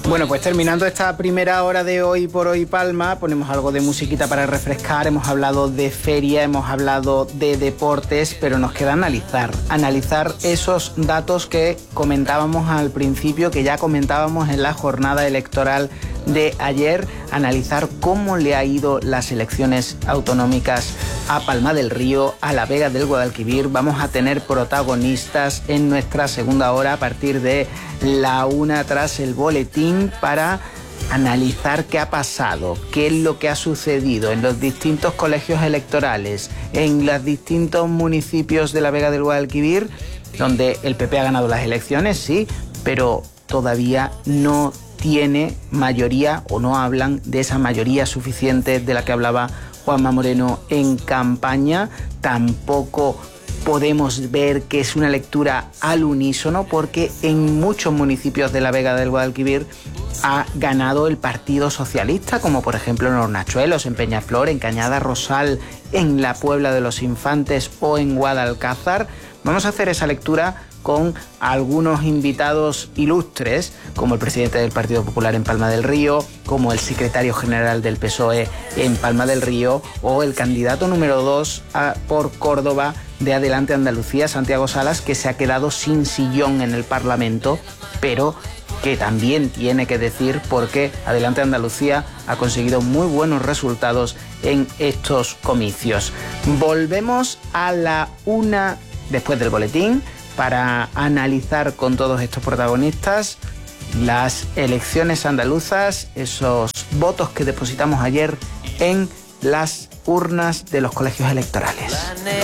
Bueno, pues terminando esta primera hora de Hoy por Hoy Palma, ponemos algo de musiquita para refrescar. Hemos hablado de feria, hemos hablado de deportes, pero nos queda analizar esos datos que comentábamos al principio, que ya comentábamos en la jornada electoral de ayer, analizar cómo le ha ido las elecciones autonómicas a Palma del Río, a la Vega del Guadalquivir. Vamos a tener protagonistas en nuestra segunda hora a partir de la 1 tras el boletín para analizar qué ha pasado, qué es lo que ha sucedido en los distintos colegios electorales, en los distintos municipios de la Vega del Guadalquivir, donde el PP ha ganado las elecciones, sí, pero todavía no tiene mayoría o no hablan de esa mayoría suficiente de la que hablaba Juanma Moreno en campaña. Tampoco podemos ver que es una lectura al unísono, porque en muchos municipios de la Vega del Guadalquivir ha ganado el Partido Socialista, como por ejemplo en Hornachuelos, en Peñaflor, en Cañada Rosal, en la Puebla de los Infantes o en Guadalcázar. Vamos a hacer esa lectura con algunos invitados ilustres, como el presidente del Partido Popular en Palma del Río, como el secretario general del PSOE en Palma del Río, o el candidato número 2 por Córdoba de Adelante Andalucía, Santiago Salas, que se ha quedado sin sillón en el Parlamento, pero que también tiene que decir porque Adelante Andalucía ha conseguido muy buenos resultados en estos comicios. Volvemos a la 1 después del boletín para analizar con todos estos protagonistas las elecciones andaluzas, esos votos que depositamos ayer en las urnas de los colegios electorales.